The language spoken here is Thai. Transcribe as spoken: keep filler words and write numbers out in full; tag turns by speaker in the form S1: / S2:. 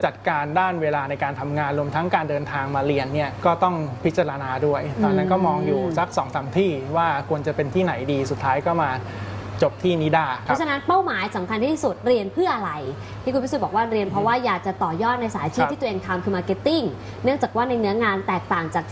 S1: จัดการด้านเวลาในการทำงานรวมทั้งการเดินทางมาเรียนเนี่ยก็ต้องพิจารณาด้วยตอนนั้นก็มองอยู่สักสองสามที่ว่าควรจะเป็นที่ไหนดีสุดท้ายก็มาจบที่นิดา
S2: เพราะฉะนั้นเป้าหมายสำคัญที่สุดเรียนเพื่ออะไรที่คุณพิสุทธิ์บอกว่าเรียนเพราะว่าอยากจะต่อยอดในสายอาชีพที่ตัวเองทำคือมาร์เก็ตติ้งเนื่องจากว่าในเนื้องานแตกต่างจาก